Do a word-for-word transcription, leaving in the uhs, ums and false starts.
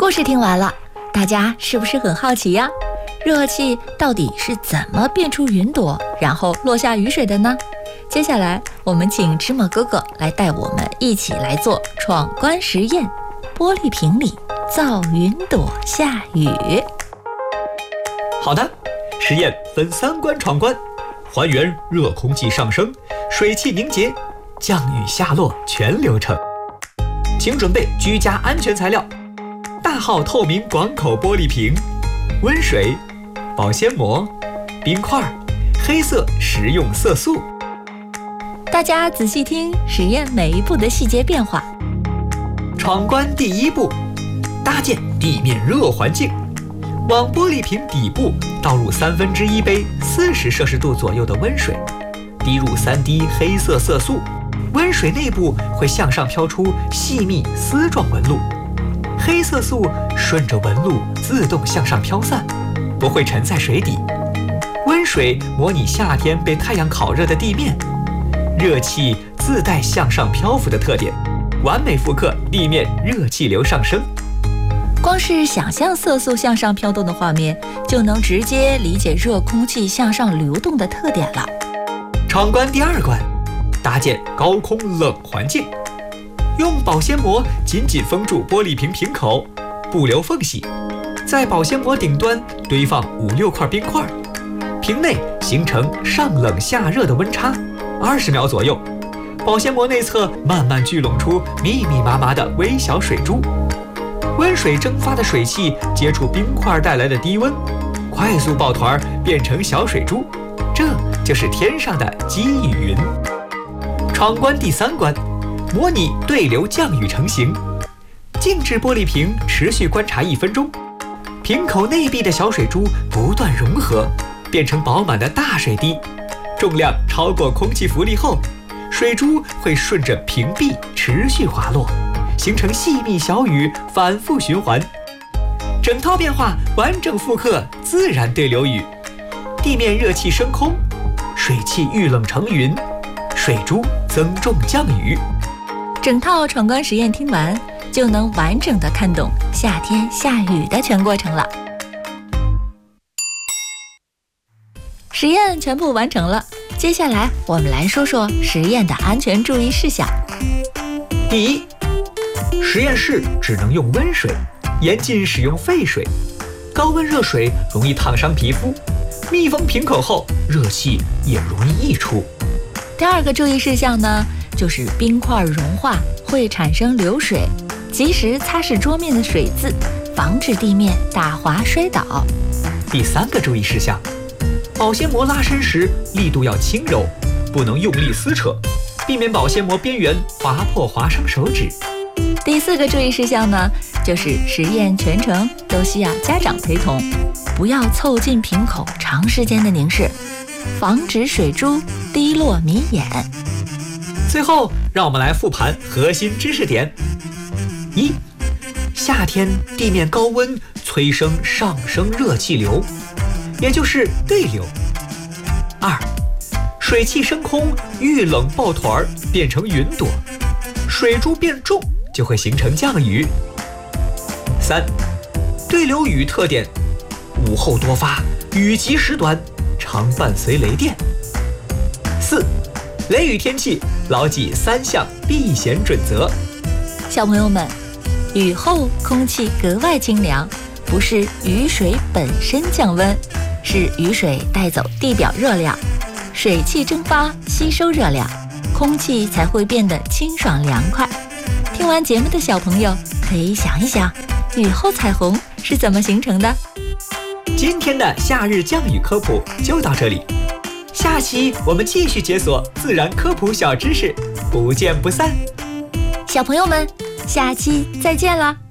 故事听完了，大家是不是很好奇呀？热气到底是怎么变出云朵，然后落下雨水的呢？接下来我们请芝麻哥哥来带我们一起来做闯关实验，玻璃瓶里造云朵下雨。 好的，实验分三关闯关，还原热空气上升、水汽凝结、降雨下落全流程。请准备居家安全材料：大号透明广口玻璃瓶、温水、保鲜膜、冰块、黑色食用色素。 大家仔细听，实验每一步的细节变化。 闯关第一步，搭建地面热环境。往玻璃瓶底部倒入三分之一杯四十摄氏度左右的温水，滴入三滴黑色色素，温水内部会向上飘出细密丝状纹路，黑色素顺着纹路自动向上飘散，不会沉在水底。温水模拟夏天被太阳烤热的地面，热气自带向上漂浮的特点，完美复刻地面热气流上升。 光是想象色素向上飘动的画面，就能直接理解热空气向上流动的特点了。 闯关第二关，搭建高空冷环境。用保鲜膜紧紧封住玻璃瓶瓶口，不留缝隙。在保鲜膜顶端堆放五六块冰块，瓶内形成上冷下热的温差，二十秒左右。保鲜膜内侧慢慢聚拢出密密麻麻的微小水珠。温水蒸发的水汽接触冰块带来的低温，快速抱团变成小水珠，这就是天上的积雨云。闯关第三关，模拟对流降雨成型。静置玻璃瓶持续观察一分钟，瓶口内壁的小水珠不断融合，变成饱满的大水滴，重量超过空气浮力后，水珠会顺着瓶壁持续滑落，形成细密小雨，反复循环。整套变化完整复刻自然对流雨，地面热气升空，水汽遇冷成云，水珠增重降雨。 整套闯关实验听完，就能完整的看懂夏天下雨的全过程了。实验全部完成了，接下来我们来说说实验的安全注意事项。 第一，实验室只能用温水，严禁使用沸水。高温热水容易烫伤皮肤，密封瓶口后，热气也容易溢出。 第二个注意事项呢，就是冰块融化会产生流水，及时擦拭桌面的水渍，防止地面打滑摔倒。 第三个注意事项，保鲜膜拉伸时力度要轻柔，不能用力撕扯，避免保鲜膜边缘划破划伤手指。 第四个注意事项呢，就是实验全程都需要家长陪同，不要凑近瓶口长时间的凝视，防止水珠滴落迷眼。 最后，让我们来复盘核心知识点：一、夏天地面高温催生上升热气流，也就是对流。二、水汽升空遇冷抱团变成云朵，水珠变重就会形成降雨。三、对流雨特点：午后多发，雨急时短，常伴随雷电。四、雷雨天气牢记三项避险准则。 小朋友们，雨后空气格外清凉，不是雨水本身降温，是雨水带走地表热量，水汽蒸发吸收热量，空气才会变得清爽凉快。听完节目的小朋友可以想一想，雨后彩虹是怎么形成的？ 今天的夏日降雨科普就到这里，下期我们继续解锁自然科普小知识，不见不散。 小朋友们，下期再见啦！